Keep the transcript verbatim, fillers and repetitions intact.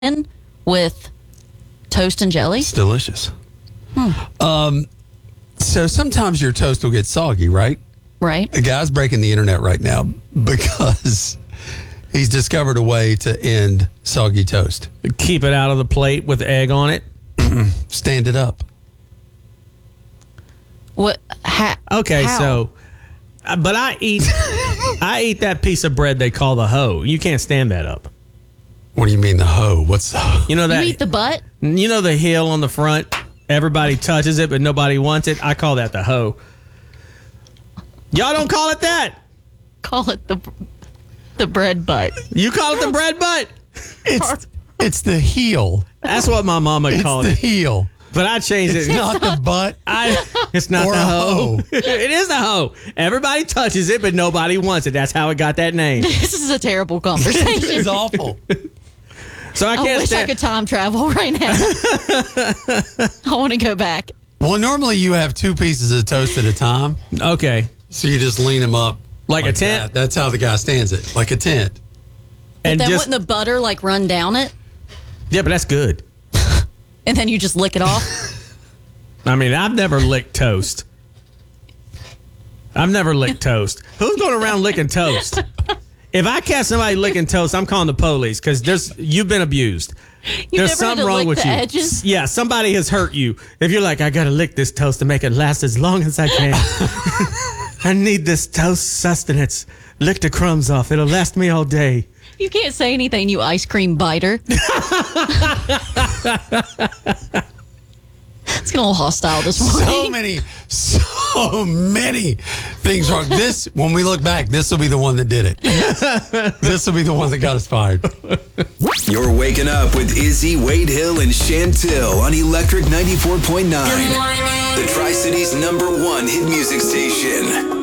in with toast and jelly. It's delicious. Hmm. Um, so sometimes your toast will get soggy, right? Right. A guy's breaking the internet right now because he's discovered a way to end soggy toast. Keep it out of the plate with egg on it. Stand it up. What? Ha, Okay, how? so, uh, but I eat, I eat that piece of bread they call the hoe. You can't stand that up. What do you mean the hoe? What's the hoe? You know that? You eat the butt? You know the heel on the front? Everybody touches it, but nobody wants it. I call that the hoe. Y'all don't call it that. Call it the the bread butt. You call it the bread butt. It's it's the heel. That's what my mama It's called the it. heel. But I changed It's it. not the butt. I, it's not Or the a hoe. hoe. It is the hoe. Everybody touches it, but nobody wants it. That's how it got that name. This is a terrible conversation. It's awful. So I I can't wish stand. I could time travel right now. I want to go back. Well, normally you have two pieces of toast at a time, Okay, so you just lean them up like, a tent, that. That's how the guy stands it, like a tent. and then just wouldn't the butter like run down it, yeah, but that's good. and then you just lick it off? I mean, I've never licked toast. I've never licked toast. Who's going around licking toast? If I catch somebody licking toast, I'm calling the police because there's you've been abused. You There's never had something to wrong lick with the you. edges? Yeah, somebody has hurt you. If you're like, I gotta lick this toast to make it last as long as I can. I need this toast sustenance. Lick the crumbs off. It'll last me all day. You can't say anything, you ice cream biter. It's getting a little hostile this morning. So many, so many things wrong. This, when we look back, this will be the one that did it. This will be the one that got us fired. You're waking up with Izzy, Wade Hill, and Chantil on Electric ninety-four point nine. The Tri-Cities number one hit music station.